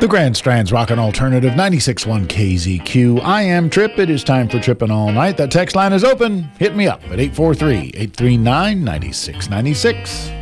The Grand Strand's Rockin' Alternative 96.1 KZQ. I am Trip. It is time for Trippin' All Night. That text line is open. Hit me up at 843-839-9696.